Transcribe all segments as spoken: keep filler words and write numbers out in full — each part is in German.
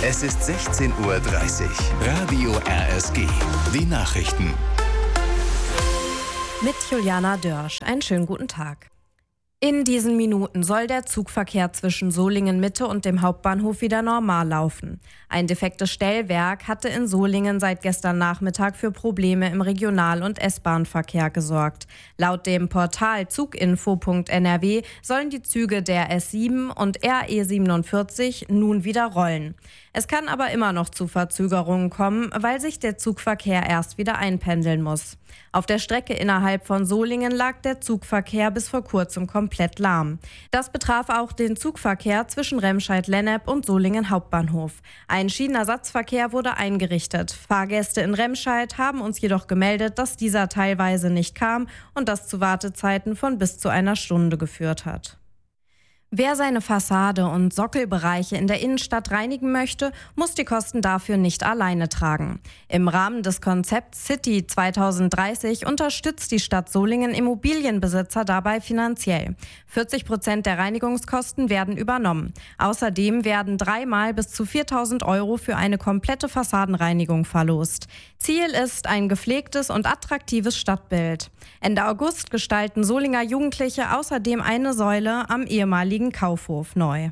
Es ist sechzehn Uhr dreißig. Radio R S G. Die Nachrichten. Mit Juliana Dörsch. Einen schönen guten Tag. In diesen Minuten soll der Zugverkehr zwischen Solingen-Mitte und dem Hauptbahnhof wieder normal laufen. Ein defektes Stellwerk hatte in Solingen seit gestern Nachmittag für Probleme im Regional- und S-Bahn-Verkehr gesorgt. Laut dem Portal zuginfo punkt n r w sollen die Züge der S sieben und R E siebenundvierzig nun wieder rollen. Es kann aber immer noch zu Verzögerungen kommen, weil sich der Zugverkehr erst wieder einpendeln muss. Auf der Strecke innerhalb von Solingen lag der Zugverkehr bis vor kurzem komplett lahm. Das betraf auch den Zugverkehr zwischen Remscheid-Lennep und Solingen Hauptbahnhof. Ein Schienenersatzverkehr wurde eingerichtet. Fahrgäste in Remscheid haben uns jedoch gemeldet, dass dieser teilweise nicht kam und das zu Wartezeiten von bis zu einer Stunde geführt hat. Wer seine Fassade und Sockelbereiche in der Innenstadt reinigen möchte, muss die Kosten dafür nicht alleine tragen. Im Rahmen des Konzepts City zwanzig dreißig unterstützt die Stadt Solingen Immobilienbesitzer dabei finanziell. vierzig Prozent der Reinigungskosten werden übernommen. Außerdem werden dreimal bis zu viertausend Euro für eine komplette Fassadenreinigung verlost. Ziel ist ein gepflegtes und attraktives Stadtbild. Ende August gestalten Solinger Jugendliche außerdem eine Säule am ehemaligen Kaufhof neu.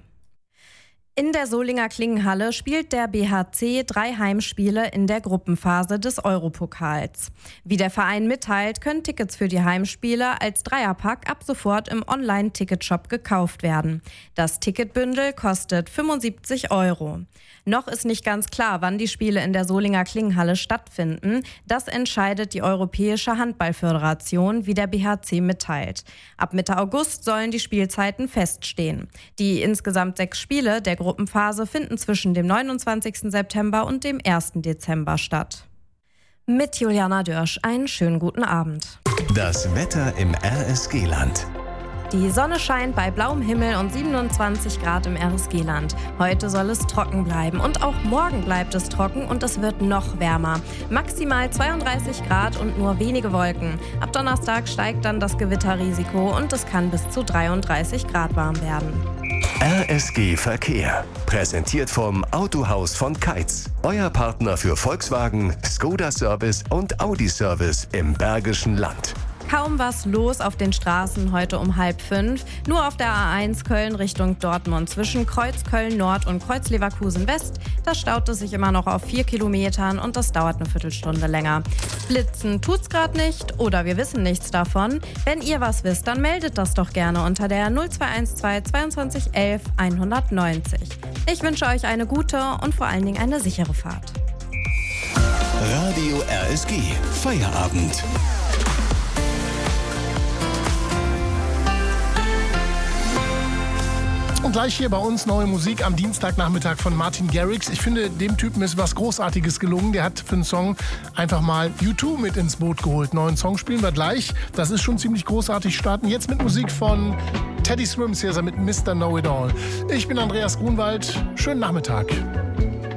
In der Solinger Klingenhalle spielt der B H C drei Heimspiele in der Gruppenphase des Europokals. Wie der Verein mitteilt, können Tickets für die Heimspiele als Dreierpack ab sofort im Online-Ticketshop gekauft werden. Das Ticketbündel kostet fünfundsiebzig Euro. Noch ist nicht ganz klar, wann die Spiele in der Solinger Klingenhalle stattfinden. Das entscheidet die Europäische Handballföderation, wie der B H C mitteilt. Ab Mitte August sollen die Spielzeiten feststehen. Die insgesamt sechs Spiele der Gruppenphase finden zwischen dem neunundzwanzigsten September und dem ersten Dezember statt. Mit Juliana Dörsch einen schönen guten Abend. Das Wetter im R S G-Land. Die Sonne scheint bei blauem Himmel und siebenundzwanzig Grad im R S G-Land. Heute soll es trocken bleiben und auch morgen bleibt es trocken und es wird noch wärmer. Maximal zweiunddreißig Grad und nur wenige Wolken. Ab Donnerstag steigt dann das Gewitterrisiko und es kann bis zu dreiunddreißig Grad warm werden. R S G Verkehr. Präsentiert vom Autohaus von Keitz. Euer Partner für Volkswagen, Skoda Service und Audi Service im Bergischen Land. Kaum was los auf den Straßen heute um halb fünf. Nur auf der A eins Köln Richtung Dortmund zwischen Kreuz Köln Nord und Kreuz Leverkusen West. Da staut es sich immer noch auf vier Kilometern und das dauert eine Viertelstunde länger. Blitzen tut's gerade nicht oder wir wissen nichts davon. Wenn ihr was wisst, dann meldet das doch gerne unter der null zwei eins zwei zweiundzwanzig elf hundertneunzig. Ich wünsche euch eine gute und vor allen Dingen eine sichere Fahrt. Radio R S G Feierabend. Und gleich hier bei uns neue Musik am Dienstagnachmittag von Martin Garrix. Ich finde, dem Typen ist was Großartiges gelungen. Der hat für einen Song einfach mal U zwei mit ins Boot geholt. Neuen Song spielen wir gleich. Das ist schon ziemlich großartig. Starten jetzt mit Musik von Teddy Swims hier mit Mister Know It All. Ich bin Andreas Grunwald. Schönen Nachmittag.